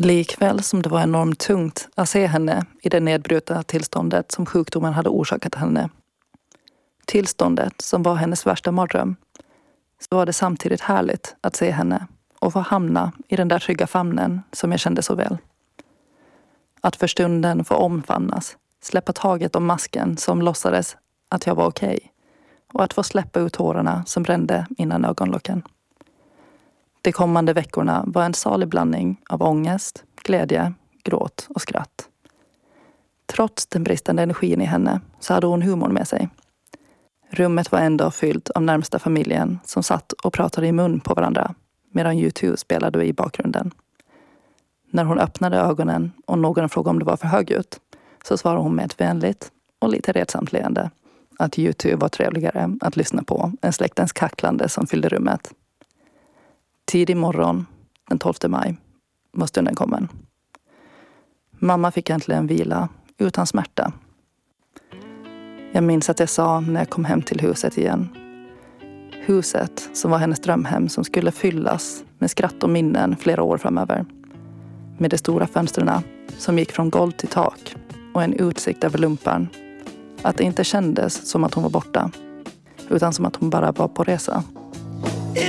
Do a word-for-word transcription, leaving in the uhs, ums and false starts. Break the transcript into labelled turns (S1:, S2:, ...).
S1: Likväl som det var enormt tungt att se henne i det nedbrutna tillståndet som sjukdomen hade orsakat henne. Tillståndet som var hennes värsta mardröm. Så var det samtidigt härligt att se henne och få hamna i den där trygga famnen som jag kände så väl. Att för stunden få omfamnas, släppa taget om masken som låtsades att jag var okej och att få släppa ut tårarna som brände innan ögonlocken. De kommande veckorna var en salig blandning av ångest, glädje, gråt och skratt. Trots den bristande energin i henne så hade hon humor med sig. Rummet var ändå fyllt av närmsta familjen som satt och pratade i mun på varandra medan YouTube spelade i bakgrunden. När hon öppnade ögonen och någon frågade om det var för högljutt så svarade hon med ett vänligt och lite retsamt leende att YouTube var trevligare att lyssna på än släktens kacklande som fyllde rummet. Tidig morgon, den tolfte maj, var stunden kommen. Mamma fick äntligen vila utan smärta. Jag minns att jag sa när jag kom hem till huset igen. Huset som var hennes drömhem som skulle fyllas med skratt och minnen flera år framöver. Med de stora fönsterna som gick från golv till tak och en utsikt över lumpan. Att det inte kändes som att hon var borta, utan som att hon bara var på resa.